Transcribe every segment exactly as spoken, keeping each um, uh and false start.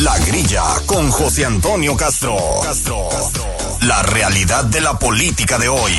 La Grilla con José Antonio Castro. Castro. La realidad de la política de hoy.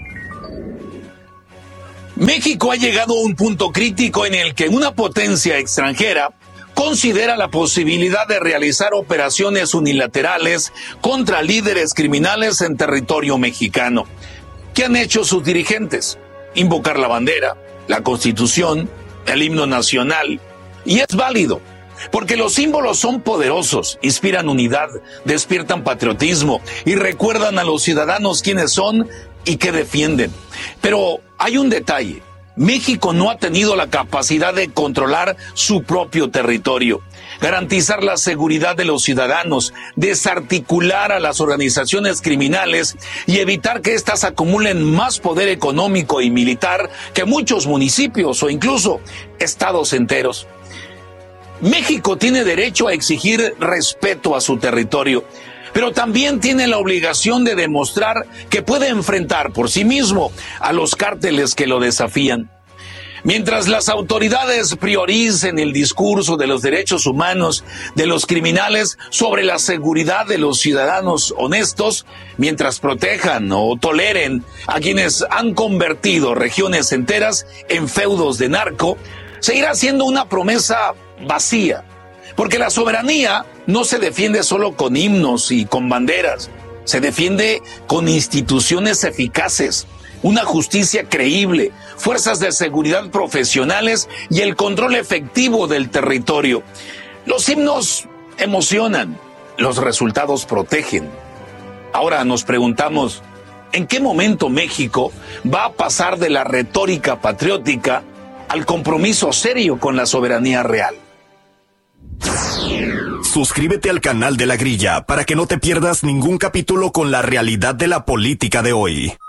México ha llegado a un punto crítico en el que una potencia extranjera considera la posibilidad de realizar operaciones unilaterales contra líderes criminales en territorio mexicano. ¿Qué han hecho sus dirigentes? Invocar la bandera, la Constitución, el himno nacional. Y es válido, porque los símbolos son poderosos, inspiran unidad, despiertan patriotismo y recuerdan a los ciudadanos quiénes son y qué defienden. Pero hay un detalle: México no ha tenido la capacidad de controlar su propio territorio, garantizar la seguridad de los ciudadanos, desarticular a las organizaciones criminales y evitar que éstas acumulen más poder económico y militar que muchos municipios o incluso estados enteros. México tiene derecho a exigir respeto a su territorio, pero también tiene la obligación de demostrar que puede enfrentar por sí mismo a los cárteles que lo desafían. Mientras las autoridades prioricen el discurso de los derechos humanos de los criminales sobre la seguridad de los ciudadanos honestos, mientras protejan o toleren a quienes han convertido regiones enteras en feudos de narco, seguirá siendo una promesa vacía, porque la soberanía no se defiende solo con himnos y con banderas, se defiende con instituciones eficaces, una justicia creíble, fuerzas de seguridad profesionales y el control efectivo del territorio. Los himnos emocionan, los resultados protegen. Ahora nos preguntamos, ¿en qué momento México va a pasar de la retórica patriótica al compromiso serio con la soberanía real? Suscríbete al canal de La Grilla para que no te pierdas ningún capítulo con la realidad de la política de hoy.